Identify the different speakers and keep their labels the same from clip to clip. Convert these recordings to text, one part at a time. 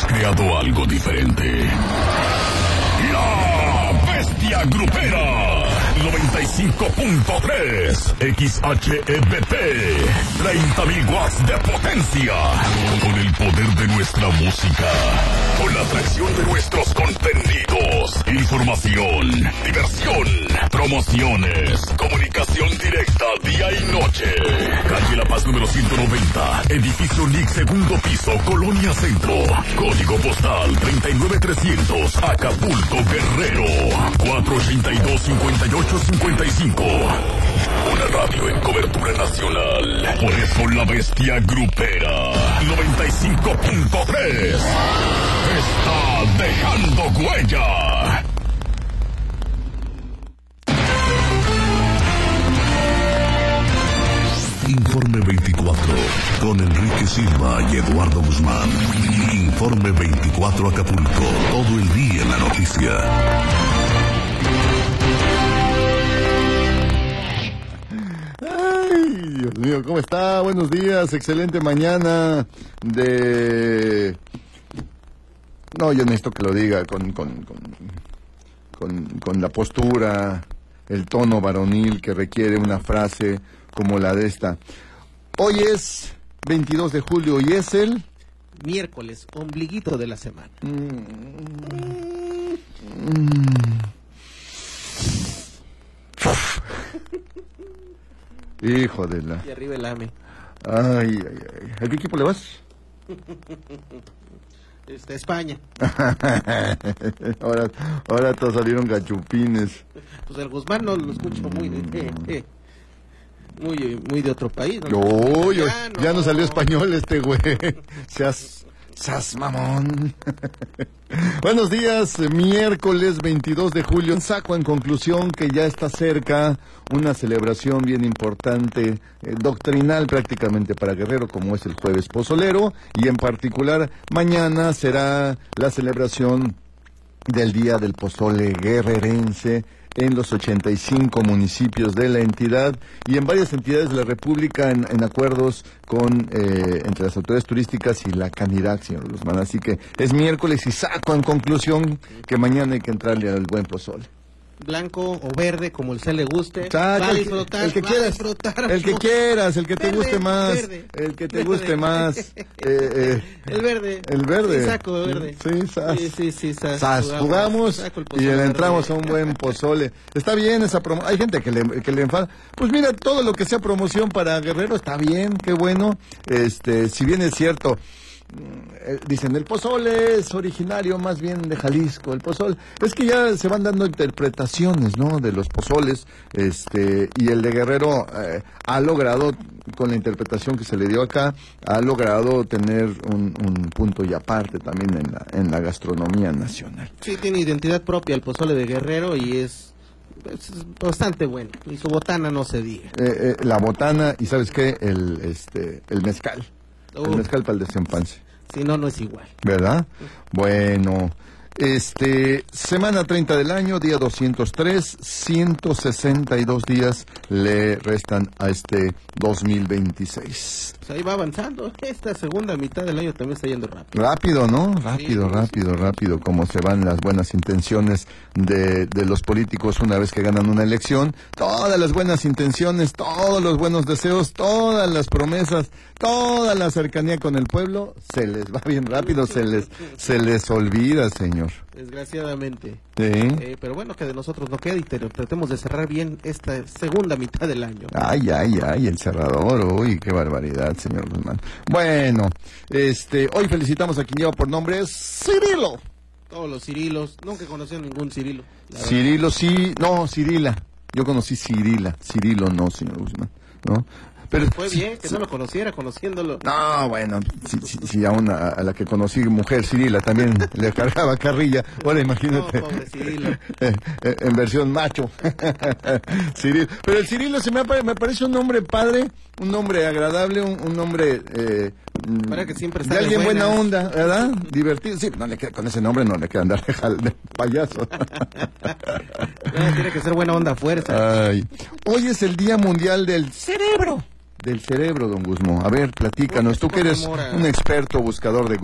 Speaker 1: creado algo diferente. La Bestia Grupera 95.3 XHEBT, 30.000 watts de potencia, con el poder de nuestra música, con la atracción de nuestros contenidos, información, diversión, promociones, comunicación directa día y noche. Calle La Paz número 190, edificio NIC, segundo piso, Colonia Centro, código postal 39300, Acapulco, Guerrero, 482-5855. Una radio en cobertura nacional. Por eso la Bestia Grupera 95.3 está dejando huella. Informe 24 con Enrique Silva y Eduardo Guzmán. Informe 24 Acapulco, todo el día en la noticia.
Speaker 2: Dios mío, ¿cómo está? Buenos días, excelente mañana de... No, yo necesito que lo diga con la postura, el tono varonil que requiere una frase como la de esta. Hoy es 22 de julio y es el...
Speaker 3: miércoles, ombliguito de la semana.
Speaker 2: Hijo de la...
Speaker 3: Y arriba el AME.
Speaker 2: Ay. ¿A qué equipo le vas?
Speaker 3: España.
Speaker 2: ahora todos salieron gachupines.
Speaker 3: Pues el Guzmán no lo escucho muy de otro país, ¿no?
Speaker 2: No, ya no salió español este güey. Seas mamón. Buenos días, miércoles 22 de julio. Saco en conclusión que ya está cerca una celebración bien importante, doctrinal prácticamente para Guerrero, como es el Jueves Pozolero, y en particular mañana será la celebración del Día del Pozole Guerrerense en los 85 municipios de la entidad y en varias entidades de la República en acuerdos con entre las autoridades turísticas y la Canirac, señor Guzmán. Así que es miércoles y saco en conclusión que mañana hay que entrarle al buen pozole.
Speaker 3: Blanco o verde, como el se le guste.
Speaker 2: Exacto,
Speaker 3: va a disfrutar,
Speaker 2: el que quieras, el que quieras, el que te guste más, el que te guste más.
Speaker 3: El verde.
Speaker 2: El verde.
Speaker 3: Sí, saco verde.
Speaker 2: Sí, sas. Jugamos y le entramos a un buen pozole. Está bien esa promoción. Hay gente que le enfada. Pues mira, todo lo que sea promoción para Guerrero está bien, qué bueno. Si bien es cierto, dicen el pozole es originario más bien de Jalisco, el pozole, es que ya se van dando interpretaciones, ¿no?, de los pozoles, y el de Guerrero ha logrado, con la interpretación que se le dio acá, ha logrado tener un punto y aparte también en la gastronomía nacional.
Speaker 3: Sí, tiene identidad propia el pozole de Guerrero y es bastante bueno, y su botana no se diga.
Speaker 2: La botana, y ¿sabes qué? El mezcal. El mezcal para el desempance.
Speaker 3: Si no, no es igual.
Speaker 2: ¿Verdad? Bueno, semana 30 del año, día 203, 162 días le restan a este 2026.
Speaker 3: Pues ahí va avanzando. Esta segunda mitad del año también está yendo rápido.
Speaker 2: Rápido, ¿no? Rápido, como se van las buenas intenciones de los políticos una vez que ganan una elección. Todas las buenas intenciones, todos los buenos deseos, todas las promesas, toda la cercanía con el pueblo, se les va bien rápido, se les olvida, señor.
Speaker 3: Desgraciadamente.
Speaker 2: Sí.
Speaker 3: Pero bueno, que de nosotros no quede y tratemos de cerrar bien esta segunda mitad del año.
Speaker 2: Ay, el cerrador, uy, qué barbaridad, señor Guzmán. Bueno, hoy felicitamos a quien lleva por nombre Cirilo.
Speaker 3: Todos los Cirilos, nunca conocí a ningún Cirilo.
Speaker 2: Cirilo sí, no, Cirila. Yo conocí Cirila, Cirilo no, señor Guzmán, ¿no?
Speaker 3: Pero fue bien que no lo conociera, conociéndolo.
Speaker 2: No, bueno, si a la que conocí, mujer Cirila, también le cargaba carrilla. Ahora imagínate.
Speaker 3: No, pobre Cirilo.
Speaker 2: En versión macho. Cirilo. Pero el Cirilo me parece un nombre padre, un nombre agradable, un nombre
Speaker 3: para que siempre está
Speaker 2: de alguien buena onda, ¿verdad? Divertido. Sí, con ese nombre no le queda andar de payaso.
Speaker 3: Tiene que ser buena onda a fuerza.
Speaker 2: Ay. Hoy es el Día Mundial del Cerebro. Del cerebro, don Guzmán. A ver, platícanos, tú que eres un experto buscador de Google.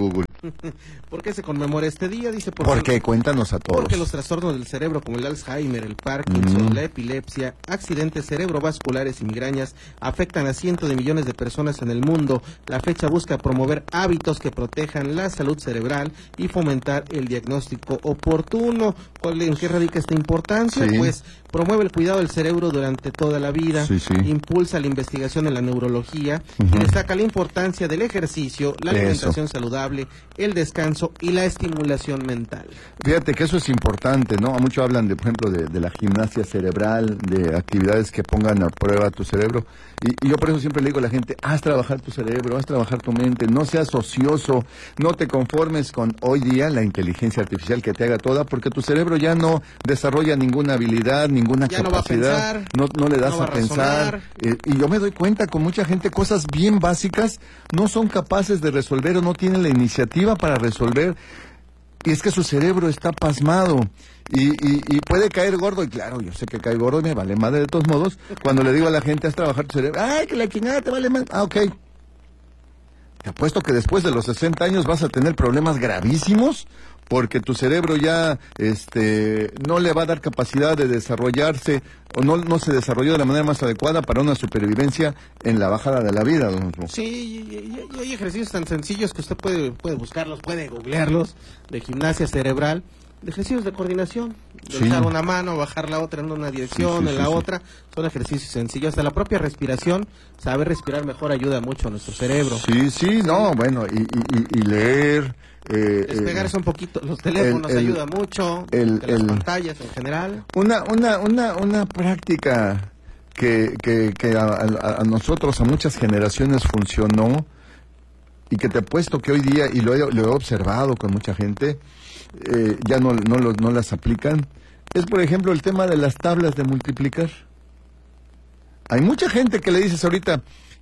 Speaker 3: ¿Por qué se conmemora este día? Dice
Speaker 2: ¿Por qué? Cuéntanos a todos.
Speaker 3: Porque los trastornos del cerebro como el Alzheimer, el Parkinson, la epilepsia, accidentes cerebrovasculares y migrañas afectan a cientos de millones de personas en el mundo. La fecha busca promover hábitos que protejan la salud cerebral y fomentar el diagnóstico oportuno. ¿En qué radica esta importancia?
Speaker 2: Sí.
Speaker 3: Pues promueve el cuidado del cerebro durante toda la vida, impulsa la investigación en la neurología y destaca la importancia del ejercicio, la alimentación saludable, el descanso y la estimulación mental.
Speaker 2: Fíjate que eso es importante, ¿no? Muchos hablan, por ejemplo, de la gimnasia cerebral, de actividades que pongan a prueba tu cerebro. Y yo por eso siempre le digo a la gente, haz trabajar tu cerebro, haz trabajar tu mente, no seas ocioso, no te conformes con hoy día la inteligencia artificial que te haga toda, porque tu cerebro ya no desarrolla ninguna habilidad, ninguna
Speaker 3: ya
Speaker 2: capacidad, no le das a pensar. Y yo me doy cuenta con mucha gente, cosas bien básicas no son capaces de resolver o no tienen la iniciativa para resolver. Y es que su cerebro está pasmado y puede caer gordo. Y claro, yo sé que cae gordo y me vale madre de todos modos. Cuando le digo a la gente, haz trabajar tu cerebro. ¡Ay, que la chingada te vale madre! Ah, ok. Te apuesto que después de los 60 años vas a tener problemas gravísimos porque tu cerebro ya no le va a dar capacidad de desarrollarse o no se desarrolló de la manera más adecuada para una supervivencia en la bajada de la vida, don Osmo.
Speaker 3: Sí, y hay ejercicios tan sencillos que usted puede buscarlos, puede googlearlos, de gimnasia cerebral, de ejercicios de coordinación, de alzar una mano, bajar la otra en una dirección, en la otra, son ejercicios sencillos. Hasta la propia respiración, saber respirar mejor ayuda mucho a nuestro cerebro.
Speaker 2: Bueno, y leer.
Speaker 3: Despegarse un poquito los teléfonos ayuda mucho, las pantallas en general.
Speaker 2: Una práctica que a nosotros, a muchas generaciones funcionó y que te he puesto que hoy día, y lo he observado con mucha gente, ya no las aplican, es por ejemplo el tema de las tablas de multiplicar. Hay mucha gente que le dices ahorita,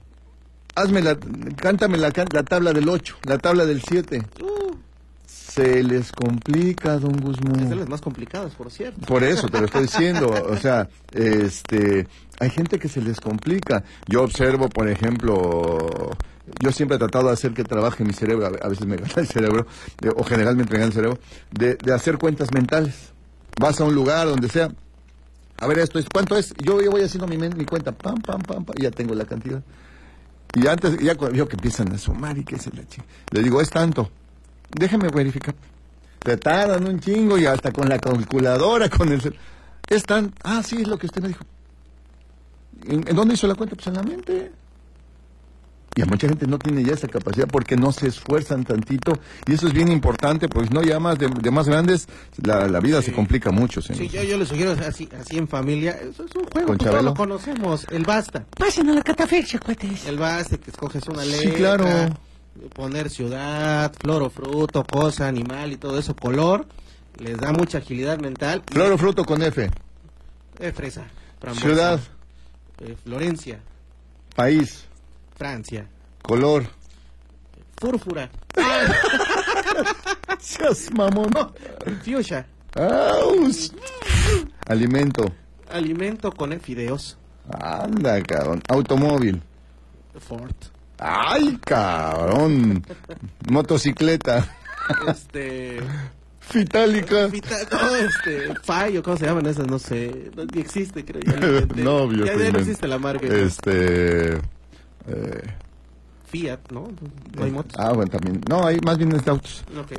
Speaker 2: cántame la tabla del 8, la tabla del 7. Se les complica, don Guzmán.
Speaker 3: Es de las más complicadas, por cierto.
Speaker 2: Por eso te lo estoy diciendo. O sea, hay gente que se les complica. Yo observo, por ejemplo, yo siempre he tratado de hacer que trabaje mi cerebro, a veces me gana el cerebro, o generalmente me gana el cerebro, de hacer cuentas mentales. Vas a un lugar, donde sea, a ver, ¿cuánto es? Yo voy haciendo mi cuenta, pam, y ya tengo la cantidad. Y antes, ya cuando veo que empiezan a sumar y qué es la chica, le digo, es tanto. Déjeme verificar. Te tardan un chingo y hasta con la calculadora, es tan... sí, es lo que usted me dijo. ¿En dónde hizo la cuenta? Pues en la mente. Y a mucha gente no tiene ya esa capacidad porque no se esfuerzan tantito. Y eso es bien importante, porque no, ya más de más grandes, la vida se complica mucho, señor.
Speaker 3: Sí, yo les sugiero así en familia. Eso es un juego,
Speaker 2: ¿Con
Speaker 3: todos
Speaker 2: Chabelo?
Speaker 3: lo conocemos. El basta.
Speaker 4: Pasen a la catafixia, cuates.
Speaker 3: El basta, que escoges una letra.
Speaker 2: Sí, claro.
Speaker 3: Poner ciudad, flor o fruto, cosa, animal y todo eso, color, les da mucha agilidad mental.
Speaker 2: Flor o fruto con F.
Speaker 3: Fresa, frambuesa,
Speaker 2: Ciudad.
Speaker 3: Florencia.
Speaker 2: País.
Speaker 3: Francia.
Speaker 2: Color.
Speaker 3: Fúrfura.
Speaker 2: Seas mamón.
Speaker 3: Fuchsia.
Speaker 2: Alimento.
Speaker 3: Alimento con fideos.
Speaker 2: Anda, cabrón. Automóvil.
Speaker 3: Ford.
Speaker 2: ¡Ay, cabrón! Motocicleta. Fitálica.
Speaker 3: Fallo, ¿cómo se llaman esas? No sé. No existe, creo. Ya
Speaker 2: no
Speaker 3: existe la marca. Fiat, ¿no? No hay motos.
Speaker 2: Bueno, también. No, hay más bien de autos.
Speaker 3: Okay.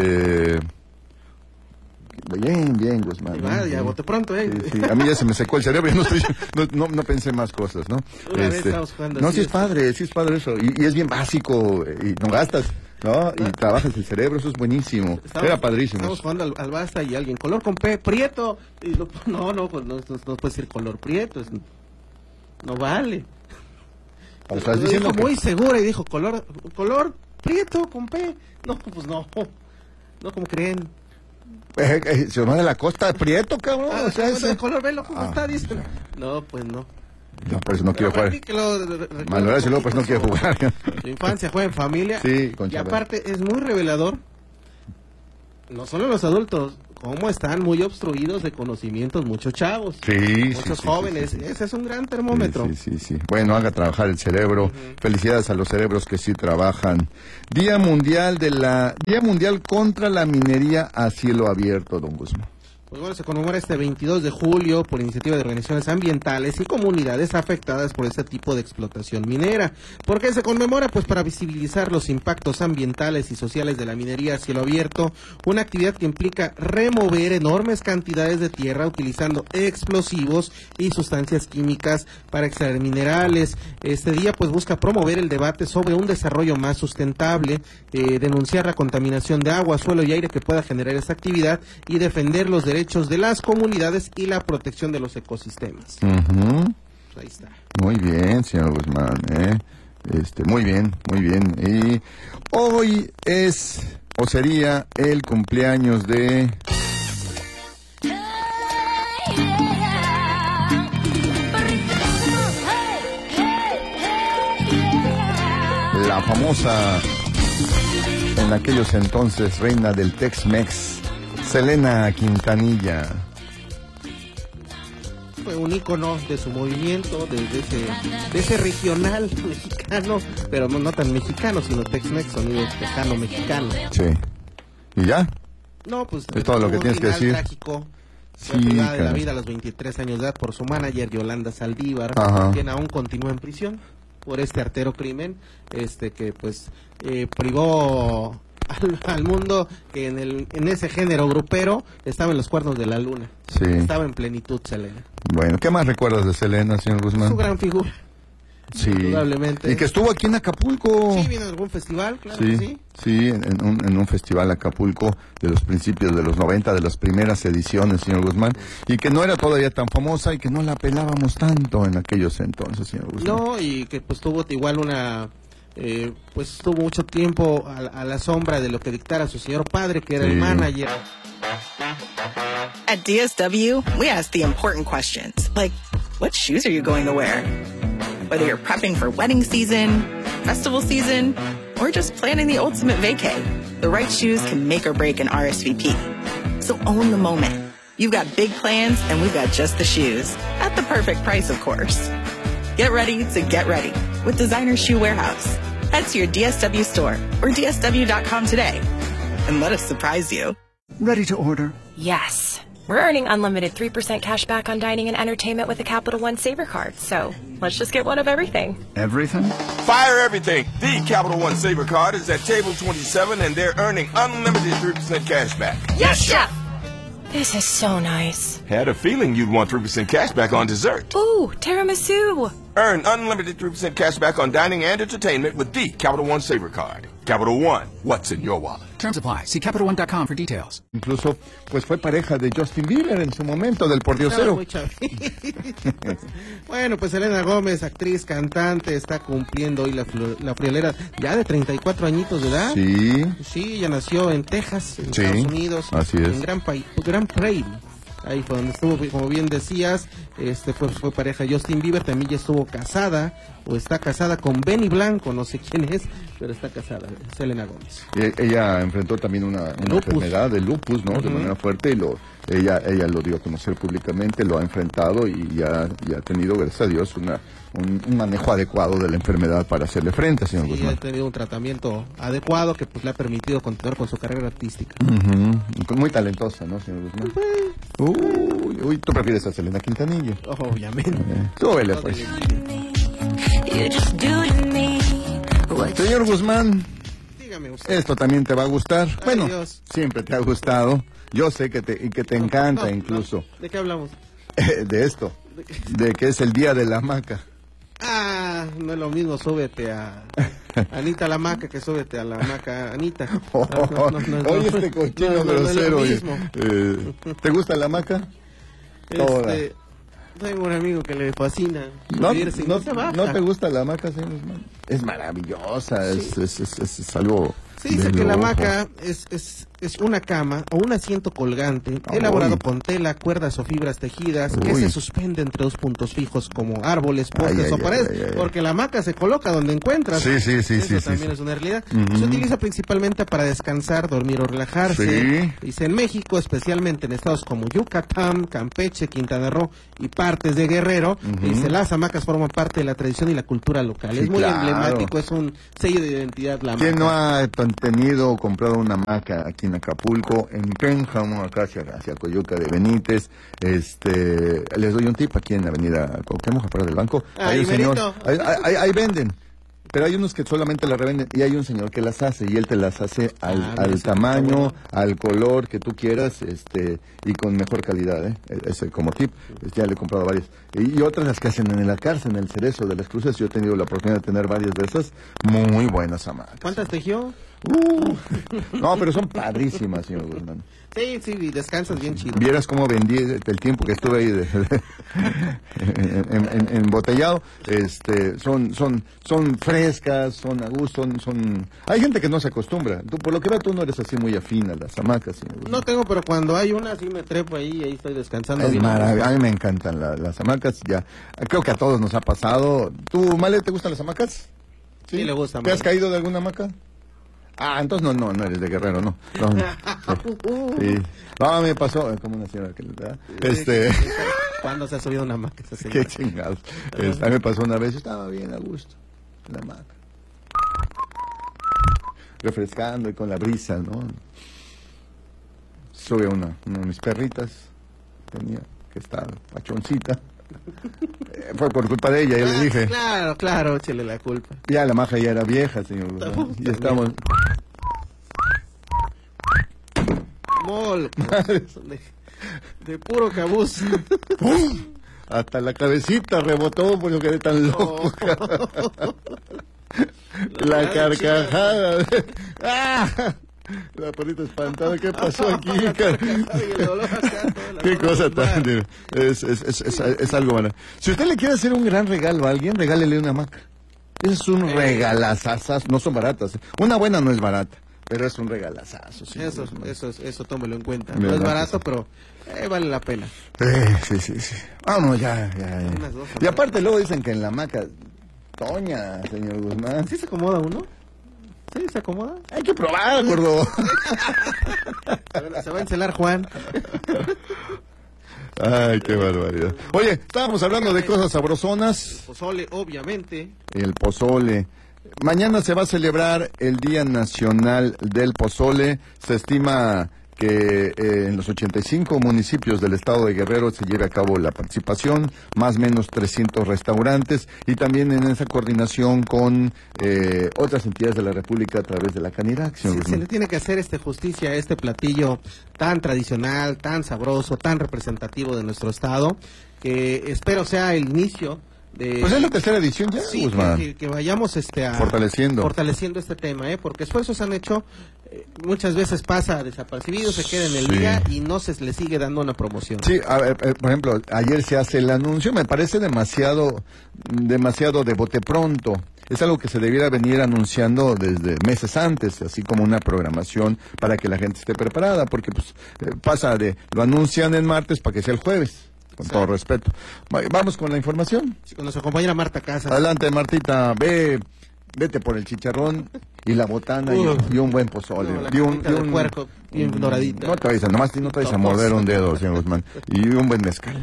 Speaker 2: Bien, Guzmán.
Speaker 3: Ya bote pronto,
Speaker 2: Sí, a mí ya se me secó el cerebro y no pensé más cosas, ¿no?
Speaker 3: Una vez estamos jugando
Speaker 2: sí es padre eso. Y es bien básico, y no gastas, ¿no? Y trabajas el cerebro, eso es buenísimo. Era padrísimo.
Speaker 3: Estamos jugando al basta y alguien, color con P, prieto. Y pues no puede ser color prieto, no vale.
Speaker 2: ¿Estás
Speaker 3: lo
Speaker 2: diciendo
Speaker 3: dijo muy segura y dijo, color prieto con P. No, pues no, ¿cómo creen?
Speaker 2: Se va de la costa prieto, cabrón.
Speaker 3: O sea, el color, velo cómo está, dicen. No, pues no.
Speaker 2: No, por eso no quiero jugar. Malorás y luego pues no quiero jugar.
Speaker 3: Su infancia juega en familia.
Speaker 2: Sí, con
Speaker 3: y aparte es muy revelador. No solo los adultos, cómo están muy obstruidos de conocimientos muchos chavos. Muchos jóvenes.
Speaker 2: Sí.
Speaker 3: Ese es un gran termómetro.
Speaker 2: Sí. Bueno, haga trabajar el cerebro. Felicidades a los cerebros que sí trabajan. Día Mundial contra la minería a cielo abierto, don Guzmán.
Speaker 3: Pues bueno, se conmemora este 22 de julio por iniciativa de organizaciones ambientales y comunidades afectadas por este tipo de explotación minera. ¿Por qué se conmemora? Pues para visibilizar los impactos ambientales y sociales de la minería a cielo abierto, una actividad que implica remover enormes cantidades de tierra utilizando explosivos y sustancias químicas para extraer minerales. Este día pues busca promover el debate sobre un desarrollo más sustentable, denunciar la contaminación de agua, suelo y aire que pueda generar esta actividad y defender los derechos de las comunidades y la protección de los ecosistemas. Ahí está.
Speaker 2: Muy bien, señor Guzmán. Muy bien. Y hoy es, o sería, el cumpleaños de... la famosa, en aquellos entonces, reina del Tex-Mex, Selena Quintanilla.
Speaker 3: Fue un ícono de su movimiento, de ese regional mexicano, pero no tan mexicano, sino Tex-Mex, sonido tejano mexicano.
Speaker 2: Sí. ¿Y ya?
Speaker 3: No, pues
Speaker 2: es todo lo que tienes que decir.
Speaker 3: Trágico.
Speaker 2: Sí,
Speaker 3: de la vida a los 23 años de edad por su manager Yolanda Saldívar, quien aún continúa en prisión por este artero crimen, que pues privó al mundo que en ese género grupero estaba en los cuernos de la luna.
Speaker 2: Sí.
Speaker 3: Estaba en plenitud Selena.
Speaker 2: Bueno, ¿qué más recuerdas de Selena, señor Guzmán?
Speaker 3: Su gran figura.
Speaker 2: Sí.
Speaker 3: Indudablemente.
Speaker 2: Y que estuvo aquí en Acapulco.
Speaker 3: Sí, vino en algún festival, claro
Speaker 2: sí,
Speaker 3: que sí.
Speaker 2: Sí, en un festival Acapulco de los principios de los 90, de las primeras ediciones, señor Guzmán, y que no era todavía tan famosa y que no la pelábamos tanto en aquellos entonces, señor Guzmán.
Speaker 3: No, y que pues tuvo igual pues estuvo mucho tiempo a la sombra de lo que dictara su señor padre, que era el manager.
Speaker 5: At DSW, we ask the important questions, like, what shoes are you going to wear? Whether you're prepping for wedding season, festival season, or just planning the ultimate vacay, the right shoes can make or break an RSVP. So own the moment. You've got big plans, and we've got just the shoes. At the perfect price, of course. Get ready to get ready with Designer Shoe Warehouse. Head to your DSW store or DSW.com today and let us surprise you.
Speaker 6: Ready to order?
Speaker 7: Yes. We're earning unlimited 3% cash back on dining and entertainment with the Capital One Saver card, so let's just get one of everything.
Speaker 6: Everything?
Speaker 1: Fire everything! The Capital One Saver card is at table 27 and they're earning unlimited 3% cash back.
Speaker 7: Yes, Chef! This is so nice.
Speaker 1: Had a feeling you'd want 3% cash back on dessert.
Speaker 7: Ooh, tiramisu!
Speaker 1: Earn unlimited 3% cash back on dining and entertainment with the Capital One Saver card. Capital One, what's in your wallet?
Speaker 6: Terms apply. See CapitalOne.com for details.
Speaker 2: Incluso, pues fue pareja de Justin Bieber en su momento, del pordiosero.
Speaker 3: Bueno, pues Selena Gómez, actriz, cantante, está cumpliendo hoy la friolera ya de 34 añitos de edad.
Speaker 2: Sí.
Speaker 3: Sí, ella nació en Texas, en Estados Unidos.
Speaker 2: Así es.
Speaker 3: En Grand Prairie. Ahí fue donde estuvo, como bien decías, fue pareja de Justin Bieber, también ya estuvo casada, o está casada con Benny Blanco, no sé quién es, pero está casada, Selena Gómez.
Speaker 2: Y ella enfrentó también una enfermedad de lupus, ¿no? De manera fuerte, y ella lo dio a conocer públicamente, lo ha enfrentado y ya ha tenido, gracias a Dios, un manejo adecuado de la enfermedad para hacerle frente, señor Guzmán.
Speaker 3: Sí, ha tenido un tratamiento adecuado que pues le ha permitido continuar con su carrera artística.
Speaker 2: Muy talentosa, ¿no, señor Guzmán? Uy, tú prefieres a Selena Quintanilla.
Speaker 3: Obviamente.
Speaker 2: Súbele, pues. Señor Guzmán,
Speaker 3: dígame usted.
Speaker 2: Esto también te va a gustar.
Speaker 3: Ay,
Speaker 2: bueno,
Speaker 3: Dios.
Speaker 2: siempre te ha gustado. Yo sé que te encanta incluso.
Speaker 3: ¿De qué hablamos?
Speaker 2: De esto. De que es el día de la hamaca.
Speaker 3: No es lo mismo, súbete a Anita la hamaca que súbete a la hamaca Anita.
Speaker 2: Oye, este cochino grosero.
Speaker 3: No es lo mismo.
Speaker 2: ¿Te gusta la hamaca? Toda.
Speaker 3: Tengo un amigo que le fascina.
Speaker 2: ¿No te gusta la hamaca, señor Guzmán? Es maravillosa, sí. es algo
Speaker 3: Se dice que la hamaca es una cama o un asiento colgante elaborado con tela, cuerdas o fibras tejidas que se suspende entre dos puntos fijos como árboles, postes o paredes, porque la hamaca se coloca donde encuentras. Eso también es una realidad. Se utiliza principalmente para descansar, dormir o relajarse. Dice en México, especialmente en estados como Yucatán, Campeche, Quintana Roo y partes de Guerrero, dice las hamacas forman parte de la tradición y la cultura local. Es muy emblemático, es un sello de identidad la hamaca.
Speaker 2: ¿Quién no ha tenido o comprado una hamaca aquí en Acapulco, en Pénjamo, acá hacia Coyuca de Benítez? Les doy un tip aquí en la avenida Cuauhtémoc, afuera del banco. Hay un señor, ahí venden. Pero hay unos que solamente las revenden y hay un señor que las hace y él te las hace al tamaño, al color que tú quieras, y con mejor calidad, ese como tip. Ya le he comprado varias. Y otras las que hacen en la cárcel, en el Cerezo de las Cruces. Yo he tenido la oportunidad de tener varias de esas. Muy buenas hamacas.
Speaker 3: ¿Cuántas tejió?
Speaker 2: No, pero son padrísimas, señor Guzmán.
Speaker 3: Sí, y descansas bien chido.
Speaker 2: Vieras cómo vendí el tiempo que estuve ahí embotellado. Son frescas, son a gusto, hay gente que no se acostumbra. Tú, por lo que veo, tú no eres así muy afín a las hamacas, señor Guzmán.
Speaker 3: No tengo, pero cuando hay una sí me trepo ahí estoy descansando.
Speaker 2: Es maravilloso. A mí me encantan las hamacas, ya. Creo que a todos nos ha pasado. ¿Tú, Male, te gustan las hamacas?
Speaker 3: Sí, le gusta.
Speaker 2: ¿Te has caído de alguna hamaca? Entonces no eres de Guerrero, ¿no? Sí. No, me pasó como una señora que ¿verdad?
Speaker 3: ¿Cuándo se ha subido una hamaca esa señora?
Speaker 2: Qué chingados. A mí me pasó una vez, yo estaba bien a gusto en la hamaca, refrescando y con la brisa, ¿no? Sube una de mis perritas, tenía que estar pachoncita. Fue por culpa de ella, yo le dije.
Speaker 3: Claro, échale la culpa.
Speaker 2: Ya la maja ya era vieja, señor. Y estamos...
Speaker 3: de puro cabuz.
Speaker 2: Hasta la cabecita rebotó por lo que era tan loco. La carcajada. La perrita espantada, ¿qué pasó aquí? Qué cosa tan... Es algo bueno. Si usted le quiere hacer un gran regalo a alguien, regálele una hamaca. Ese es un regalazazas, no son baratas. Una buena no es barata, pero es un regalazazo. ¿Sí?
Speaker 3: Eso tómelo en cuenta. No es barato, pero vale la pena.
Speaker 2: Sí. Vamos, ya. Y aparte luego dicen que en la hamaca, Toña, señor Guzmán.
Speaker 3: ¿Sí se acomoda uno? ¿Sí se acomoda?
Speaker 2: Hay que probar, gordo.
Speaker 3: Se va a encelar Juan.
Speaker 2: Ay, qué barbaridad. Oye, estábamos hablando de cosas sabrosonas.
Speaker 3: El pozole, obviamente.
Speaker 2: El pozole. Mañana se va a celebrar el Día Nacional del Pozole. Se estima que en los 85 municipios del estado de Guerrero se lleve a cabo la participación, más o menos 300 restaurantes, y también en esa coordinación con otras entidades de la República a través de la Canirac.
Speaker 3: Sí, se le tiene que hacer justicia a este platillo tan tradicional, tan sabroso, tan representativo de nuestro estado, que espero sea el inicio
Speaker 2: pues es la tercera edición ya,
Speaker 3: sí,
Speaker 2: Guzmán.
Speaker 3: Que vayamos fortaleciendo este tema, porque esfuerzos han hecho, muchas veces pasa desapercibido, se queda en el día y no se le sigue dando una promoción.
Speaker 2: Sí, por ejemplo, ayer se hace el anuncio, me parece demasiado de bote pronto. Es algo que se debiera venir anunciando desde meses antes, así como una programación para que la gente esté preparada, porque pues pasa lo anuncian en martes para que sea el jueves. Con todo respeto. Vamos con la información.
Speaker 3: Sí, con nuestra compañera Marta Casas.
Speaker 2: Adelante, Martita. Vete por el chicharrón y la botana y un buen pozole.
Speaker 3: Y un puerco bien doradita.
Speaker 2: No te vayas a morder un dedo, señor Guzmán. Y un buen mezcal.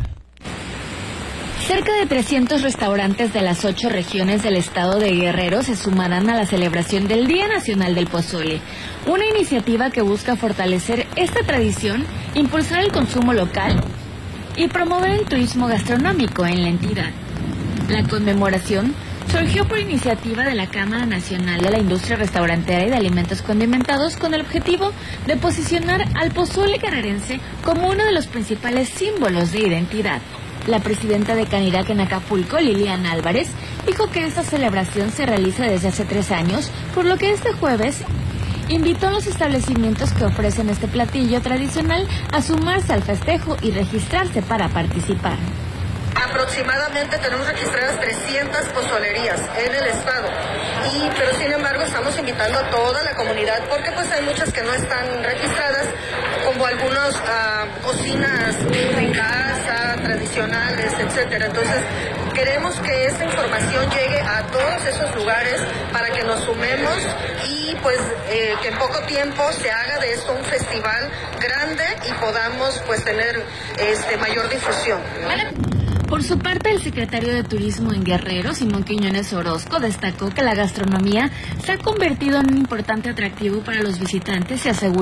Speaker 8: Cerca de 300 restaurantes de las 8 regiones del estado de Guerrero se sumarán a la celebración del Día Nacional del Pozole, una iniciativa que busca fortalecer esta tradición, impulsar el consumo local y promover el turismo gastronómico en la entidad. La conmemoración surgió por iniciativa de la Cámara Nacional de la Industria Restaurantera y de Alimentos Condimentados con el objetivo de posicionar al pozole guerrerense como uno de los principales símbolos de identidad. La presidenta de Canirac en Acapulco, Liliana Álvarez, dijo que esta celebración se realiza desde hace 3 años, por lo que este jueves invitó a los establecimientos que ofrecen este platillo tradicional a sumarse al festejo y registrarse para participar.
Speaker 9: Aproximadamente tenemos registradas 300 pozolerías en el estado. pero sin embargo estamos invitando a toda la comunidad porque pues hay muchas que no están registradas, como algunas cocinas de casa, tradicionales, etcétera. Entonces queremos que esta información llegue a todos esos lugares para que nos sumemos y pues que en poco tiempo se haga de esto un festival grande y podamos pues tener mayor difusión.
Speaker 8: Por su parte, el secretario de Turismo en Guerrero, Simón Quiñones Orozco, destacó que la gastronomía se ha convertido en un importante atractivo para los visitantes y aseguró